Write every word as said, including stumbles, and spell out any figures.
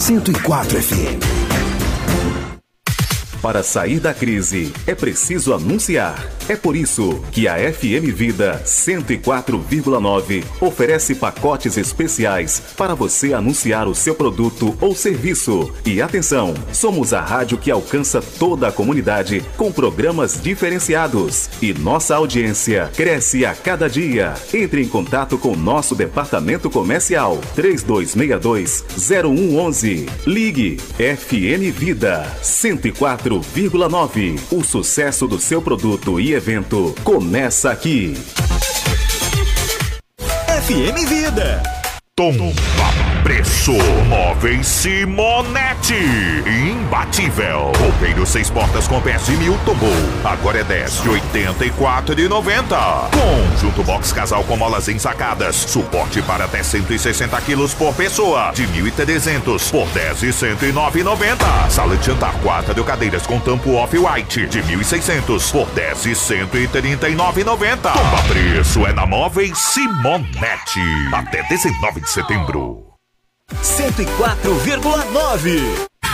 cento e quatro F M. Para sair da crise, é preciso anunciar. É por isso que a F M Vida cento e quatro vírgula nove oferece pacotes especiais para você anunciar o seu produto ou serviço. E atenção, somos a rádio que alcança toda a comunidade com programas diferenciados. E nossa audiência cresce a cada dia. Entre em contato com nosso departamento comercial três dois seis dois, zero um um um. Ligue F M Vida cento e quatro vírgula nove. O sucesso do seu produto e evento começa aqui. F M Vida. Tomba preço. Móveis Simonetti. Imbatível. Roupeiro seis portas com pés de mil tombou. Agora é dez de oitenta e quatro de noventa. Conjunto box casal com molas ensacadas. Suporte para até cento e sessenta quilos por pessoa. De mil e trezentos por dez de cento e nove e noventa. Sala de jantar quatro cadeiras com tampo off-white. De mil e seiscentos por dez de cento e trinta e nove e noventa. Tomba preço é na Móveis Simonetti. Até dezenove de setembro. cento e quatro vírgula nove.